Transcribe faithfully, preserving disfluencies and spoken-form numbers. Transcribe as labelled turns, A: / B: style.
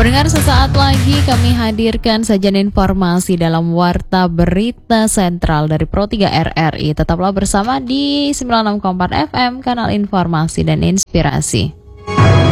A: Pendengar, sesaat lagi kami hadirkan sajian informasi dalam Warta Berita Sentral dari Pro tiga R R I. Tetaplah bersama di sembilan puluh enam koma empat F M, kanal informasi dan inspirasi.